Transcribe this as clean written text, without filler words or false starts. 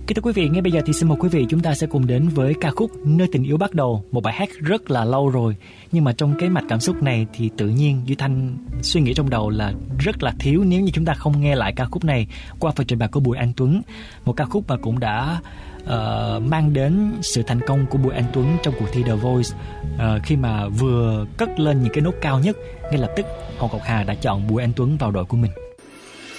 Kính thưa quý vị, ngay bây giờ thì xin mời quý vị chúng ta sẽ cùng đến với ca khúc Nơi Tình Yêu Bắt Đầu, một bài hát rất là lâu rồi. Nhưng mà trong cái mạch cảm xúc này thì tự nhiên Duy Thanh suy nghĩ trong đầu là rất là thiếu nếu như chúng ta không nghe lại ca khúc này qua phần trình bày của Bùi Anh Tuấn. Một ca khúc mà cũng đã mang đến sự thành công của Bùi Anh Tuấn trong cuộc thi The Voice. Khi mà vừa cất lên những cái nốt cao nhất, ngay lập tức Hồ Ngọc Hà đã chọn Bùi Anh Tuấn vào đội của mình.